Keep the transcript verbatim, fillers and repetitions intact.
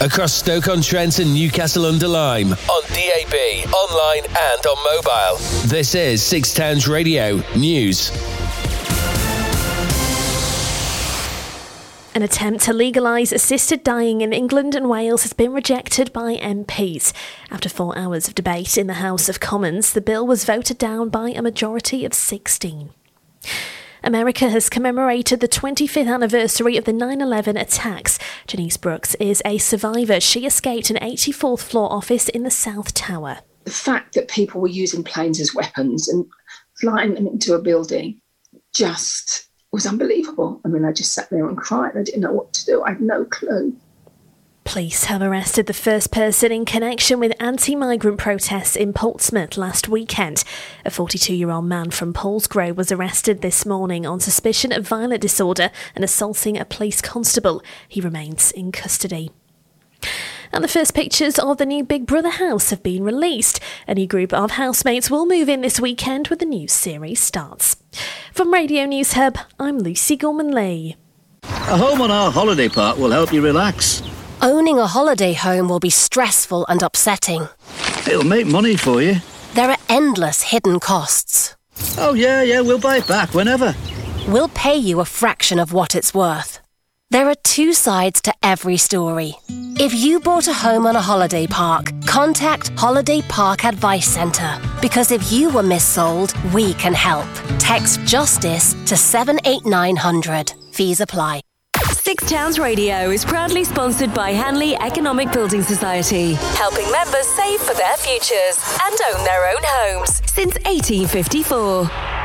across Stoke-on-Trent and Newcastle-under-Lyme, on D A B, online and on mobile. This is Six Towns Radio News. An attempt to legalise assisted dying in England and Wales has been rejected by M Ps. After four hours of debate in the House of Commons, the bill was voted down by a majority of sixteen. America has commemorated the twenty-fifth anniversary of the nine eleven attacks. Janice Brooks is a survivor. She escaped an eighty-fourth floor office in the South Tower. The fact that people were using planes as weapons and flying them into a building just was unbelievable. I mean, I just sat there and cried. I didn't know what to do. I had no clue. Police have arrested the first person in connection with anti-migrant protests in Portsmouth last weekend. A forty-two-year-old man from Paulsgrove was arrested this morning on suspicion of violent disorder and assaulting a police constable. He remains in custody. And the first pictures of the new Big Brother house have been released. A new group of housemates will move in this weekend when the new series starts. From Radio News Hub, I'm Lucy Gorman-Lee. A home on our holiday park will help you relax. Owning a holiday home will be stressful and upsetting. It'll make money for you. There are endless hidden costs. Oh yeah, yeah, we'll buy it back whenever. We'll pay you a fraction of what it's worth. There are two sides to every story. If you bought a home on a holiday park, contact Holiday Park Advice Centre. Because if you were missold, we can help. Text JUSTICE to seven eight nine hundred. Fees apply. Six Towns Radio is proudly sponsored by Hanley Economic Building Society, helping members save for their futures and own their own homes since eighteen fifty-four.